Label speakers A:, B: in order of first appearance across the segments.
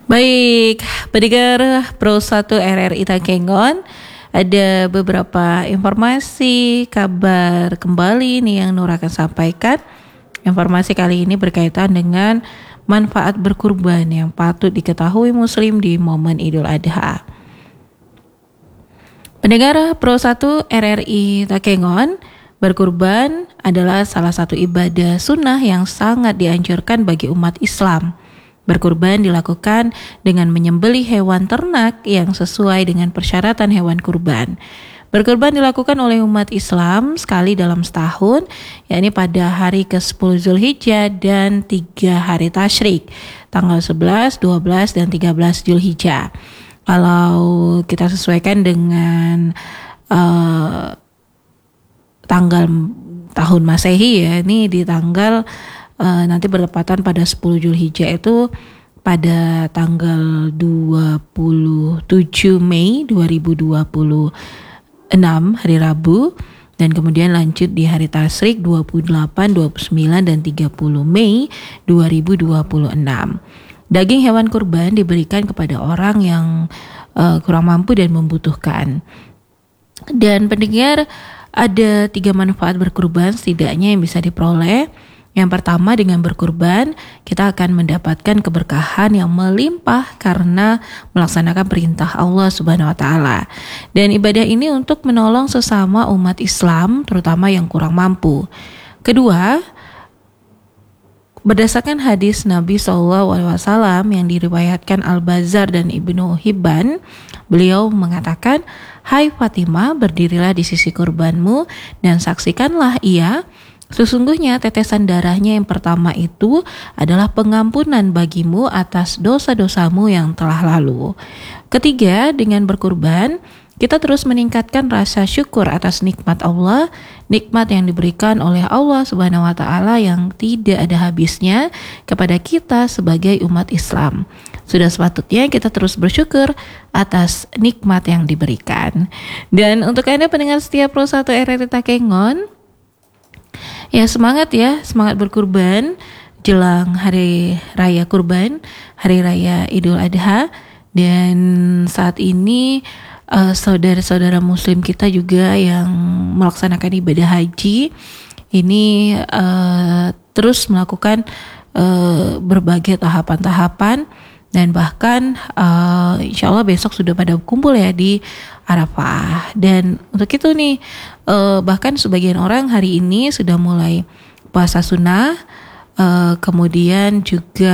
A: Baik, pendengar Pro 1 RRI Takengon, ada beberapa informasi kabar kembali nih yang Nur akan sampaikan. Informasi kali ini berkaitan dengan manfaat berkurban yang patut diketahui muslim di momen Idul Adha. Pendengar Pro 1 RRI Takengon, berkurban adalah salah satu ibadah sunnah yang sangat dianjurkan bagi umat Islam. Berkurban dilakukan dengan menyembelih hewan ternak yang sesuai dengan persyaratan hewan kurban. Berkurban dilakukan oleh umat Islam sekali dalam setahun, yakni pada hari ke-10 Zulhijjah dan 3 hari Tasyrik, tanggal 11, 12, dan 13 Zulhijjah. Kalau kita sesuaikan dengan tanggal tahun Masehi ya, ini di tanggal nanti bertepatan pada 10 Zulhijjah itu pada tanggal 27 Mei 2026 hari Rabu, dan kemudian lanjut di hari Tasyrik 28, 29 dan 30 Mei 2026. Daging hewan kurban diberikan kepada orang yang kurang mampu dan membutuhkan. Dan pendengar, ada 3 manfaat berkurban setidaknya yang bisa diperoleh. Yang pertama, dengan berkurban kita akan mendapatkan keberkahan yang melimpah karena melaksanakan perintah Allah Subhanahu wa taala. Dan ibadah ini untuk menolong sesama umat Islam, terutama yang kurang mampu. Kedua, berdasarkan hadis Nabi SAW yang diriwayatkan Al-Bazzar dan Ibnu Hibban, beliau mengatakan, "Hai Fatimah, berdirilah di sisi kurbanmu dan saksikanlah ia. Sesungguhnya tetesan darahnya yang pertama itu adalah pengampunan bagimu atas dosa-dosamu yang telah lalu." Ketiga, dengan berkurban kita terus meningkatkan rasa syukur atas nikmat Allah, nikmat yang diberikan oleh Allah Subhanahu wa taala yang tidak ada habisnya kepada kita sebagai umat Islam. Sudah sepatutnya kita terus bersyukur atas nikmat yang diberikan. Dan untuk Anda pendengar setia Pro 1 RRI Takengon, ya semangat berkurban jelang hari raya kurban, hari raya Idul Adha. Dan saat ini saudara-saudara muslim kita juga yang melaksanakan ibadah haji ini terus melakukan berbagai tahapan-tahapan, dan bahkan insya Allah besok sudah pada kumpul ya di Arafah. Dan untuk itu nih bahkan sebagian orang hari ini sudah mulai puasa sunnah, kemudian juga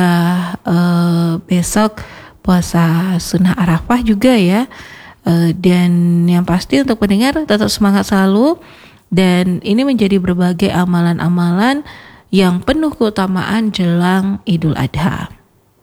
A: besok puasa sunnah Arafah juga ya. Dan yang pasti untuk pendengar tetap semangat selalu, dan ini menjadi berbagai amalan-amalan yang penuh keutamaan jelang Idul Adha.